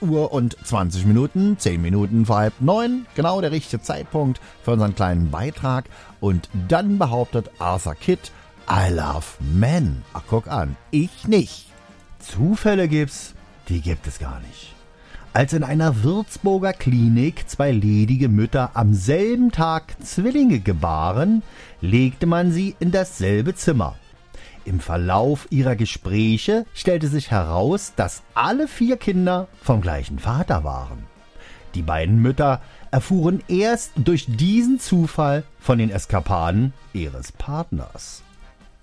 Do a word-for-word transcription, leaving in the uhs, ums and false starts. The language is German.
Uhr und zwanzig Minuten, zehn Minuten vor halb neun, genau der richtige Zeitpunkt für unseren kleinen Beitrag. Und dann behauptet Arthur Kitt, I love men. Ach, guck an, ich nicht. Zufälle gibt's, die gibt es gar nicht. Als in einer Würzburger Klinik zwei ledige Mütter am selben Tag Zwillinge gebaren, legte man sie in dasselbe Zimmer. Im Verlauf ihrer Gespräche stellte sich heraus, dass alle vier Kinder vom gleichen Vater waren. Die beiden Mütter erfuhren erst durch diesen Zufall von den Eskapaden ihres Partners.